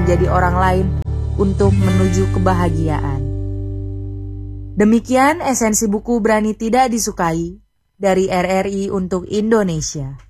menjadi orang lain untuk menuju kebahagiaan. Demikian esensi buku Berani Tidak Disukai dari RRI untuk Indonesia.